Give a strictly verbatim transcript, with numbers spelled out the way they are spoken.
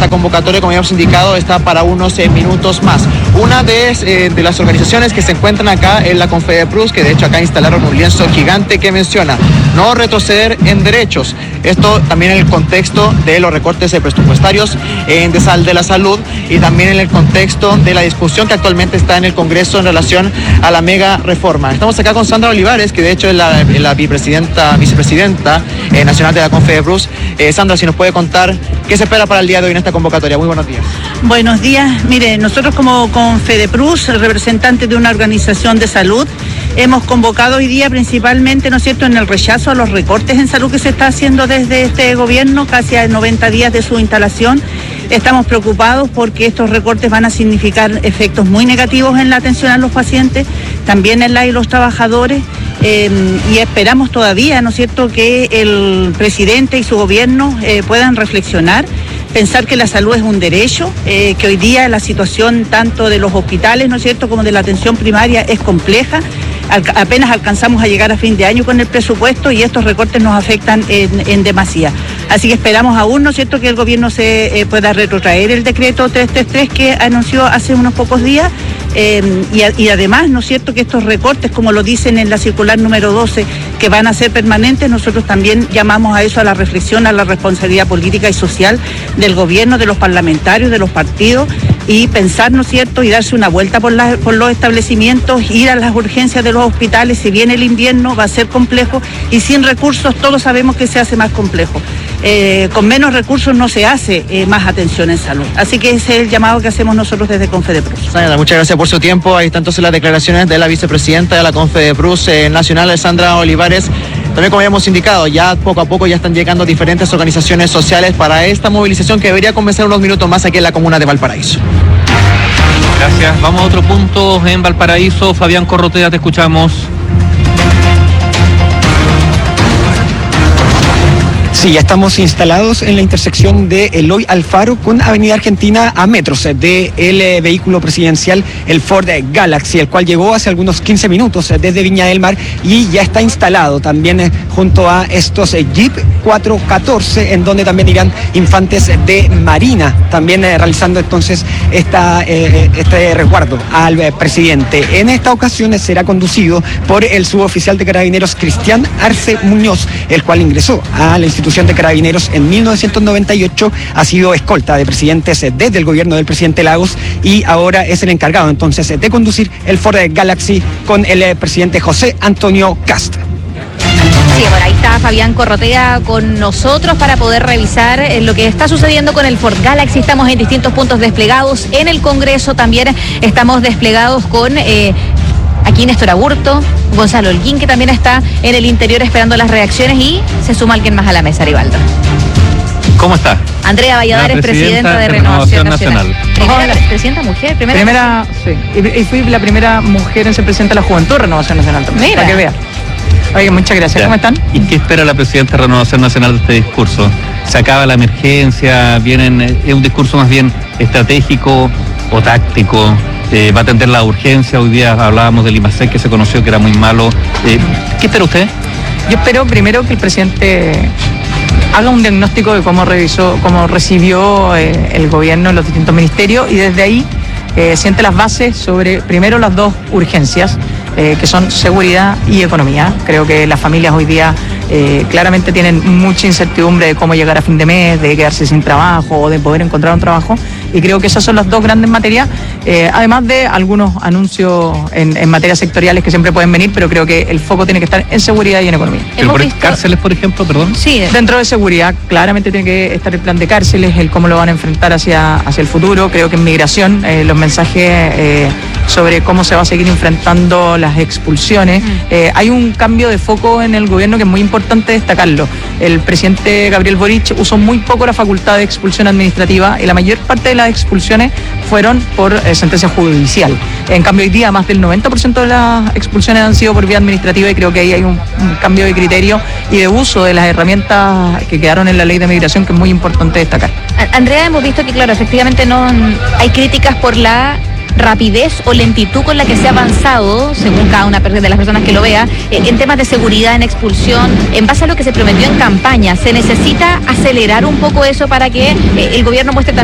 esta convocatoria, como ya hemos indicado, está para unos eh, minutos más. Una de, eh, de las organizaciones que se encuentran acá es la Confedeprus, que de hecho acá instalaron un lienzo gigante que menciona no retroceder en derechos. Esto también en el contexto de los recortes presupuestarios en Desal de la Salud y también en el contexto de la discusión que actualmente está en el Congreso en relación a la mega reforma. Estamos acá con Sandra Olivares, que de hecho es la, la vicepresidenta, vicepresidenta eh, nacional de la Confedeprus. Eh, Sandra, si nos puede contar qué se espera para el día de hoy en esta convocatoria. Muy buenos días. Buenos días. Mire, nosotros como Confedeprus, representantes de una organización de salud, hemos convocado hoy día principalmente, ¿no es cierto?, en el rechazo a los recortes en salud que se está haciendo desde este gobierno, casi a noventa días de su instalación. Estamos preocupados porque estos recortes van a significar efectos muy negativos en la atención a los pacientes, también en la y los trabajadores, eh, y esperamos todavía, ¿no es cierto?, que el presidente y su gobierno eh, puedan reflexionar, pensar que la salud es un derecho, eh, que hoy día la situación tanto de los hospitales, ¿no es cierto?, como de la atención primaria es compleja. Al, apenas alcanzamos a llegar a fin de año con el presupuesto y estos recortes nos afectan en, en demasía. Así que esperamos aún, ¿no es cierto?, que el gobierno se eh, pueda retrotraer el decreto trescientos treinta y tres que anunció hace unos pocos días. Eh, y, y además, ¿no es cierto?, que estos recortes, como lo dicen en la circular número doce, que van a ser permanentes, nosotros también llamamos a eso, a la reflexión, a la responsabilidad política y social del gobierno, de los parlamentarios, de los partidos, y pensar, ¿no es cierto?, y darse una vuelta por, la, por los establecimientos, ir a las urgencias de los hospitales. Si viene el invierno va a ser complejo y sin recursos todos sabemos que se hace más complejo. Eh, con menos recursos no se hace eh, más atención en salud. Así que ese es el llamado que hacemos nosotros desde Confedeprus. Sandra, muchas gracias por su tiempo. Ahí están entonces las declaraciones de la vicepresidenta de la Confedeprus eh, nacional, Sandra Olivares. También, como habíamos indicado, ya poco a poco ya están llegando diferentes organizaciones sociales para esta movilización que debería comenzar unos minutos más aquí en la comuna de Valparaíso. Gracias. Vamos a otro punto en Valparaíso. Fabián Corrotea, te escuchamos. Sí, ya estamos instalados en la intersección de Eloy Alfaro con Avenida Argentina a metros del eh, vehículo presidencial, el Ford Galaxy, el cual llegó hace algunos quince minutos eh, desde Viña del Mar y ya está instalado también eh, junto a estos eh, Jeep cuatrocientos catorce, en donde también irán infantes de Marina, también eh, realizando entonces esta, eh, este resguardo al eh, presidente. En esta ocasión eh, será conducido por el suboficial de Carabineros Cristian Arce Muñoz, el cual ingresó a la institución de Carabineros en mil novecientos noventa y ocho, ha sido escolta de presidentes desde el gobierno del presidente Lagos y ahora es el encargado entonces de conducir el Ford Galaxy con el presidente José Antonio Kast. Sí, bueno, ahí está Fabián Corrotea con nosotros para poder revisar eh, lo que está sucediendo con el Ford Galaxy. Estamos en distintos puntos desplegados en el Congreso, también estamos desplegados con Eh, aquí Néstor Aburto, Gonzalo Holguín, que también está en el interior esperando las reacciones, y se suma alguien más a la mesa, Rivaldo. ¿Cómo está? Andrea Valladares, presidenta, presidenta de, de Renovación, Renovación Nacional. Nacional. Primera, Hola. presidenta mujer, primera. Primera, sí. Y, y fui la primera mujer en ser presidenta de la Juventud de Renovación Nacional también. Mira. Para que vea. Oye, muchas gracias. Ya. ¿Cómo están? ¿Y qué espera la presidenta de Renovación Nacional de este discurso? ¿Se acaba la emergencia? ¿Vienen, es un discurso más bien estratégico o táctico? Eh, ¿Va a atender la urgencia? Hoy día hablábamos del IMASEC, que se conoció que era muy malo. Eh, ¿Qué espera usted? Yo espero primero que el presidente haga un diagnóstico de cómo revisó, cómo recibió eh, el gobierno en los distintos ministerios y desde ahí eh, siente las bases sobre primero las dos urgencias, eh, que son seguridad y economía. Creo que las familias hoy día eh, claramente tienen mucha incertidumbre de cómo llegar a fin de mes, de quedarse sin trabajo o de poder encontrar un trabajo, y creo que esas son las dos grandes materias, eh, además de algunos anuncios en, en materias sectoriales que siempre pueden venir, pero creo que el foco tiene que estar en seguridad y en economía. ¿Pero por visto... cárceles, por ejemplo, perdón? Sí. Dentro de seguridad, claramente tiene que estar el plan de cárceles, el cómo lo van a enfrentar hacia, hacia el futuro. Creo que en migración, eh, los mensajes eh, sobre cómo se va a seguir enfrentando las expulsiones. Mm. Eh, hay un cambio de foco en el gobierno que es muy importante destacarlo. El presidente Gabriel Boric usó muy poco la facultad de expulsión administrativa y la mayor parte de las expulsiones fueron por eh, sentencia judicial. En cambio, hoy día más del noventa por ciento de las expulsiones han sido por vía administrativa y creo que ahí hay un, un cambio de criterio y de uso de las herramientas que quedaron en la ley de migración que es muy importante destacar. Andrea, hemos visto que, claro, efectivamente no hay críticas por la rapidez o lentitud con la que se ha avanzado, según cada una de las personas que lo vea, en temas de seguridad, en expulsión, en base a lo que se prometió en campaña. ¿Se necesita acelerar un poco eso para que el gobierno muestre también